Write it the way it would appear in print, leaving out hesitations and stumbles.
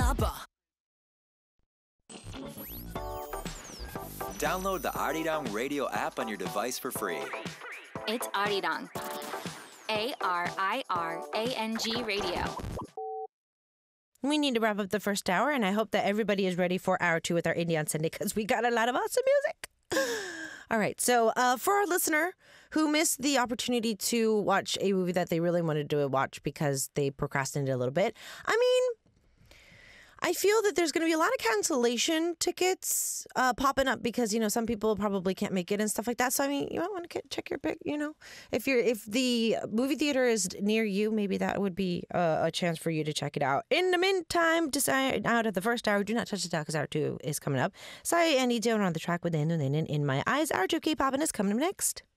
ABBA. Download the Arirang Radio app on your device for free. It's Arirang. ARIRANG Radio. We need to wrap up the first hour, and I hope that everybody is ready for hour 2 with our Indie on Sunday because we got a lot of awesome music. All right, so for our listener who missed the opportunity to watch a movie that they really wanted to watch because they procrastinated a little bit, I mean, I feel that there's going to be a lot of cancellation tickets popping up because, some people probably can't make it and stuff like that. So, I mean, you might want to check your pick, If the movie theater is near you, maybe that would be a chance for you to check it out. In the meantime, decide out of the first hour, do not touch the dial because hour 2 is coming up. Sai and EJ are on the track with In My Eyes. Hour 2 K-pop is coming up next.